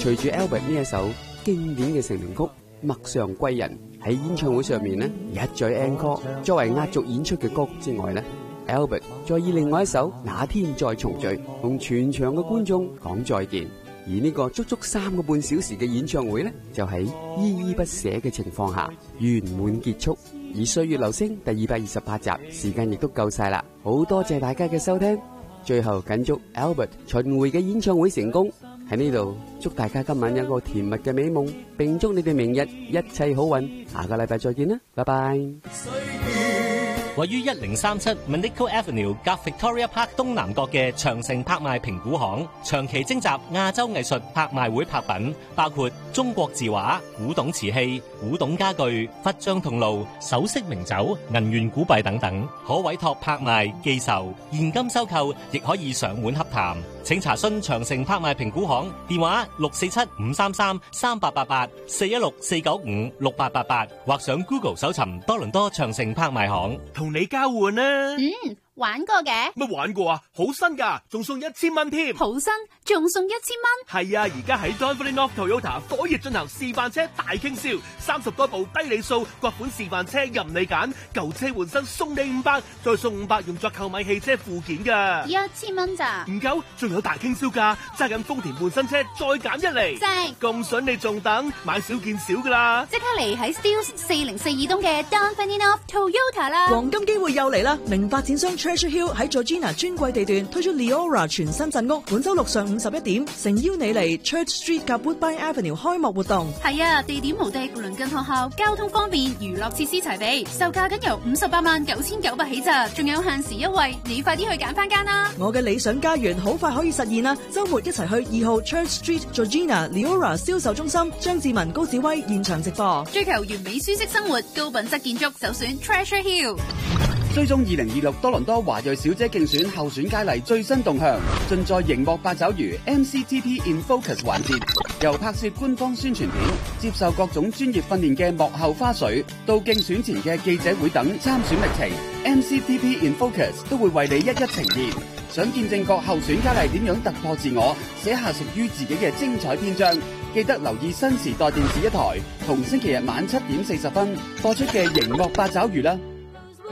隨住 Albert 呢一首經典嘅成名曲《陌上歸人》喺演唱會上面呢一再 encore 作為壓軸演出嘅歌曲之外呢， Albert 再以另外一首《那天再重聚》同全場嘅觀眾講再見。而呢個足足3個半小時嘅演唱會呢，就喺依依不捨嘅情況下圓滿結束。而《歲月留聲》第228集時間亦都夠晒啦，好多謝大家嘅收聽。最後謹祝 Albert 巡迴嘅演唱會成功。喺呢度祝大家今晚有個甜蜜嘅美夢，並祝你哋明日一切好運。下個禮拜再見啦，拜拜。 位於1037 Manico Avenue 夾 Victoria Park 東南角嘅長城拍賣評估行，長期徵集亞洲藝術拍賣會拍品，包括中國字畫、古董瓷器、古董家具、佛像銅爐、首飾名酒、銀元古幣等等，可委託拍賣、寄售、現金收購，亦可以上門洽談。請查詢長城拍賣評估行電話647-533-3888 416-495-6888，或上 Google 搜尋多倫多長城拍賣行。 同你交換啦。 玩過嘅？ 乜玩過啊？好新噶，仲送1000蚊添。 好新，仲送1000蚊？ 係啊，而家喺 Donville North Toyota 火熱進行示範車大傾銷，30多部低里數各款示範車任你揀，舊車換新送你500，再送500用作購買汽車附件噶。 1000蚊咋？ 唔夠，仲有大傾銷價，揸緊豐田換新車再減1厘。 正， 咁筍你仲等？買少見少噶啦！ 即刻嚟喺 Steeles 4042棟嘅 Donville North Toyota 啦！ 黃金機會又嚟啦！名發展商 Treasure Hill 喺 Georgina 專櫃地段推出 Leora 全新鎮屋，本周六上午11點，誠邀你嚟 Church Street 及 Woodbine Avenue 開幕活動。 係啊，地點無敵，鄰近學校，交通方便，娛樂設施齊備，售價僅由589900起咋，仲有限時優惠，你快啲去揀翻間啦！ 我嘅理想家園好快可以實現啦！周末一齊去2號 Church Street Georgina Leora 銷售中心，張志文、高子威現場直播。 追求完美舒適生活，高品質建築，首選 Treasure Hill。 追蹤2026多倫多華裔小姐競選候選佳麗最新動向，盡在熒幕八爪魚 MCTP in Focus 環節，由拍攝官方宣傳片、接受各種專業訓練嘅幕後花絮，到競選前嘅記者會等參選歷程 ，MCTP in Focus 都會為你一一呈現。想見證各候選佳麗點樣突破自我，寫下屬於自己嘅精彩篇章，記得留意新時代電視1台，同星期日晚7點40分播出嘅熒幕八爪魚啦。